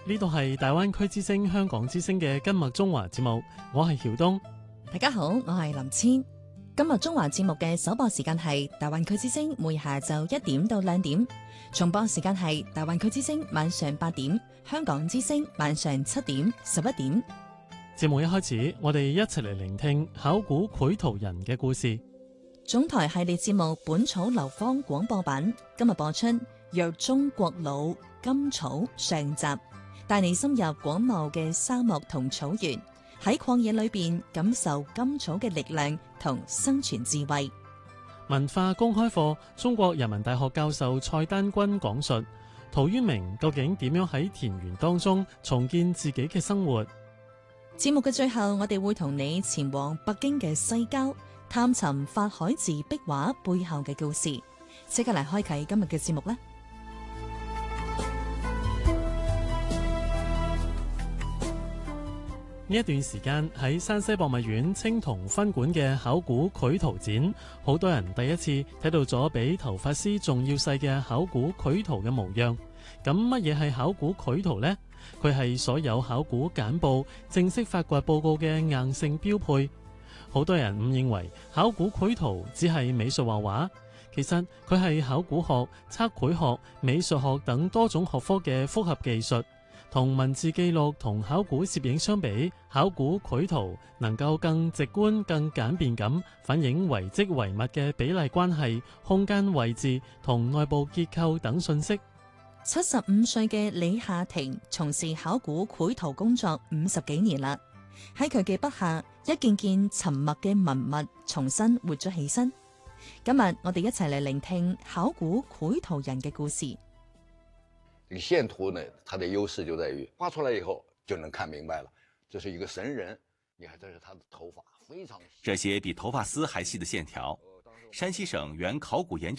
呢度係大灣區之聲香港之聲嘅今日中華節目，我係曉東。 大家好，我係林千。今日中華節目嘅首播時間係大灣區之聲，每下晝1點到2點；重播時間係大灣區之聲晚上8點，香港之聲晚上7點、11點。 節目一開始，我哋一齊嚟聆聽考古繪圖人嘅故事。 總台系列節目《本草流芳》廣播版今日播出《若中國老甘草》上集，帶你深入廣袤嘅沙漠同草原，喺曠野裏邊感受甘草嘅力量同生存智慧。 文化公開課，中國人民大學教授蔡丹君講述陶淵明究竟點樣喺田園當中重建自己嘅生活。 節目嘅最後，我哋會同你前往北京嘅西郊，探尋法海寺壁畫背後嘅故事。即刻嚟開啟今日嘅節目啦！ 呢一段時間喺山西博物院青銅分館嘅考古繪圖展，好多人第一次睇到咗比頭髮絲仲要細嘅考古繪圖嘅模樣。咁乜嘢係考古繪圖呢？佢係所有考古簡報正式發掘報告嘅硬性標配。好多人誤認為考古繪圖只係美術畫畫，其實佢係考古學、測繪學、美術學等多種學科嘅複合技術。同文字記錄同考古攝影相比，考古繪圖能夠更直觀、更簡便咁反映遺跡遺物嘅比例關係、空間位置同內部結構等信息。 75歲嘅李夏婷從事考古繪圖工作50幾年啦，喺佢嘅筆下，一件件沉默嘅文物重新活咗起身。今日我哋一齊嚟聆聽考古繪圖人嘅故事。 這個線圖呢，它的優勢就在於畫出來以後就能看明白了，這是一個神人。你看，這是他的頭髮非常細， 這些比頭髮絲還細的線條，山西省原考古研究